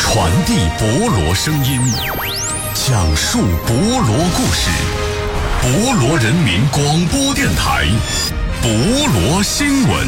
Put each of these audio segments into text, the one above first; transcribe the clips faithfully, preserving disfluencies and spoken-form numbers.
传递博罗声音，讲述博罗故事。博罗人民广播电台，博罗新闻。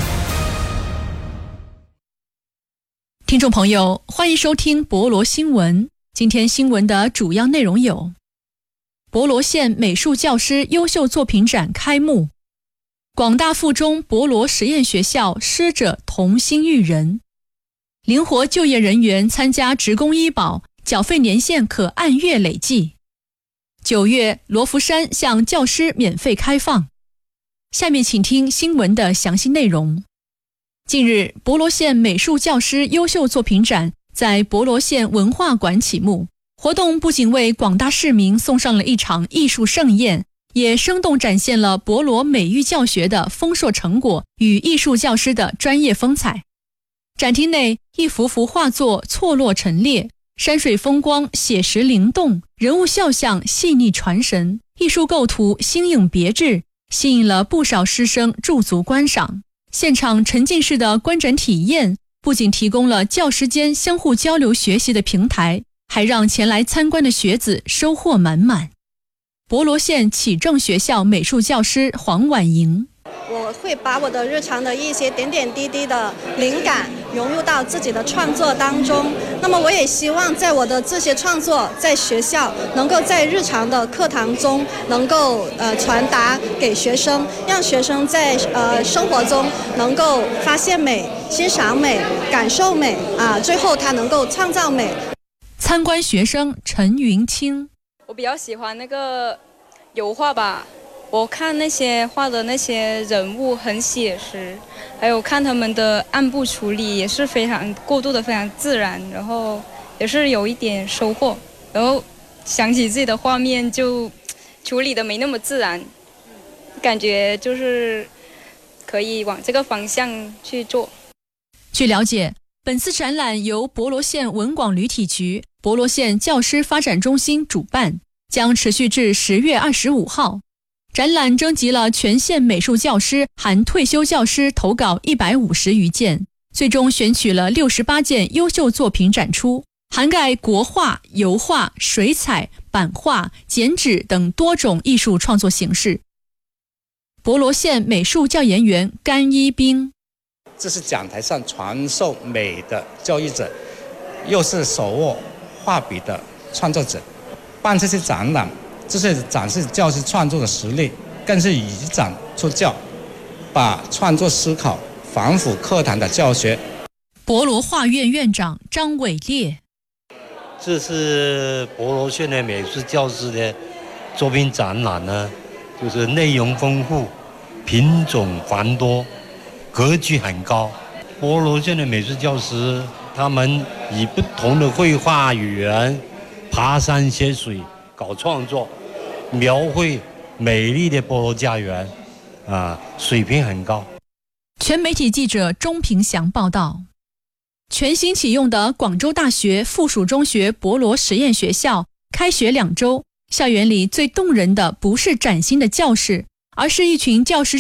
听众朋友，欢迎收听博罗新闻。今天新闻的主要内容有：博罗县美术教师优秀作品展开幕，广大附中博罗实验学校师者同心育人，灵活就业人员参加职工医保，缴费年限可按月累计。九月，罗浮山向教师免费开放。下面请听新闻的详细内容。近日，博罗县美术教师优秀作品展在博罗县文化馆启幕。活动不仅为广大市民送上了一场艺术盛宴，也生动展现了博罗美育教学的丰硕成果与艺术教师的专业风采。展厅内，一幅幅画作错落陈列，山水风光写实灵动，人物肖像细腻传神，艺术构图新颖别致，吸引了不少师生驻足观赏。现场沉浸式的观展体验不仅提供了教师间相互交流学习的平台，还让前来参观的学子收获满满。博罗县启正学校美术教师黄婉莹， 我会把我的日常的一些点点滴滴的灵感融入到自己的创作当中。那么我也希望在我的这些创作在学校能够在日常的课堂中能够呃传达给学生，让学生在呃生活中能够发现美、欣赏美、感受美啊，最后他能够创造美。 参观学生陈云清， 我比较喜欢那个油画吧，我看那些画的那些人物很写实，还有看他们的暗部处理也是非常过渡的非常自然，然后也是有一点收获，然后想起自己的画面就处理的没那么自然，感觉就是可以往这个方向去做。 据了解，本次展览由博罗县文广旅体局、博罗县教师发展中心主办，将持续至十月二十五号。展览征集了全县美术教师含退休教师投稿一百五十余件，最终选取了六十八件优秀作品展出，涵盖国画、油画、水彩、版画、剪纸等多种艺术创作形式。博罗县美术教研员甘一兵， 这是讲台上传授美的教育者，又是手握画笔的创作者。办这些展览，这是展示教师创作的实力，更是以展出教，把创作思考反腐课堂的教学。 博罗画院院长张伟烈， 这是博罗县的美术教师的作品展览呢，就是内容丰富，品种繁多，格局很高。博罗县的美术教师，他们以不同的绘画语言，爬山涉水搞创作，描绘美丽的博罗家园，啊，水平很高。 全媒体记者钟平祥报道。全新启用的广州大学附属中学博罗实验学校开学两周，校园里最动人的不是崭新的教室，而是一群教师